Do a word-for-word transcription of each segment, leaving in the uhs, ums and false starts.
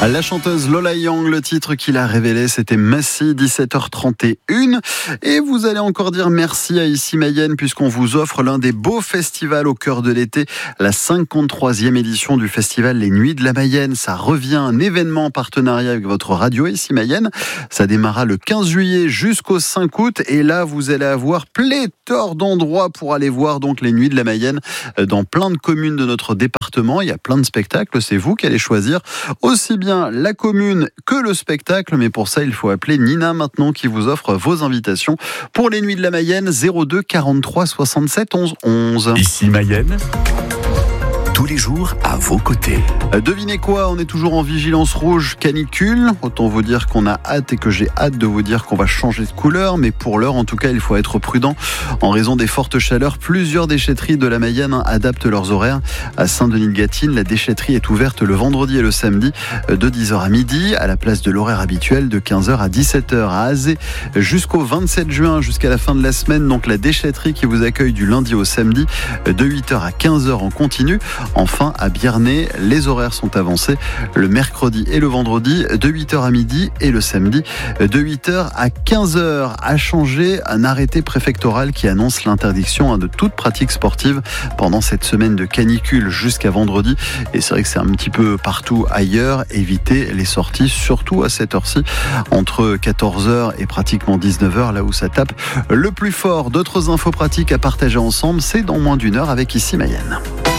La chanteuse Lola Young, le titre qu'il a révélé, c'était Massy, dix-sept heures trente et une. Et vous allez encore dire merci à Issy Mayenne, puisqu'on vous offre l'un des beaux festivals au cœur de l'été, la cinquante-troisième édition du festival Les Nuits de la Mayenne. Ça revient, un événement en partenariat avec votre radio Issy Mayenne. Ça démarra le quinze juillet jusqu'au cinq août. Et là, vous allez avoir pléthore d'endroits pour aller voir donc les Nuits de la Mayenne dans plein de communes de notre département. Il y a plein de spectacles, c'est vous qui allez choisir aussi bien la commune que le spectacle, mais pour ça il faut appeler Nina maintenant qui vous offre vos invitations pour les Nuits de la Mayenne. Zéro deux quarante-trois soixante-sept onze onze. Issy Mayenne, tous les jours à vos côtés. Devinez quoi, on est toujours en vigilance rouge canicule. Autant vous dire qu'on a hâte et que j'ai hâte de vous dire qu'on va changer de couleur, mais pour l'heure en tout cas il faut être prudent. En raison des fortes chaleurs, plusieurs déchetteries de la Mayenne adaptent leurs horaires. À Saint-Denis-de-Gâtine, la déchetterie est ouverte le vendredi et le samedi de dix heures à midi, à la place de l'horaire habituel de quinze heures à dix-sept heures. À Azé, jusqu'au vingt-sept juin, jusqu'à la fin de la semaine, donc la déchetterie qui vous accueille du lundi au samedi de huit heures à quinze heures en continu. Enfin, à Biernay, les horaires sont avancés le mercredi et le vendredi de huit heures à midi et le samedi de huit heures à quinze heures. A changé un arrêté préfectoral qui annonce l'interdiction de toute pratique sportive pendant cette semaine de canicule jusqu'à vendredi. Et c'est vrai que c'est un petit peu partout ailleurs. Évitez les sorties, surtout à cette heure-ci, entre quatorze heures et pratiquement dix-neuf heures, là où ça tape le plus fort. D'autres infos pratiques à partager ensemble, c'est dans moins d'une heure avec Issy Mayenne.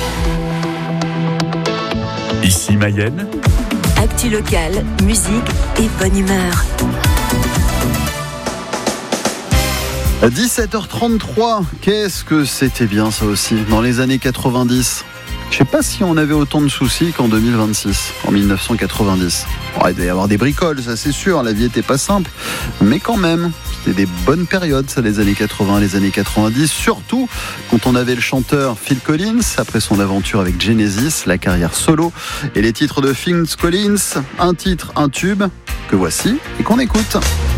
Issy Mayenne, actu locale, musique et bonne humeur. dix-sept heures trente-trois, qu'est-ce que c'était bien ça aussi, dans les années quatre-vingt-dix. Je sais pas si on avait autant de soucis qu'en deux mille vingt-six, en mille neuf cent quatre-vingt-dix. Bon, il devait y avoir des bricoles, ça c'est sûr, la vie était pas simple, mais quand même, c'était des bonnes périodes, ça, les années quatre-vingts, les années quatre-vingt-dix, surtout quand on avait le chanteur Phil Collins, après son aventure avec Genesis, la carrière solo, et les titres de Phil Collins, un titre, un tube, que voici et qu'on écoute.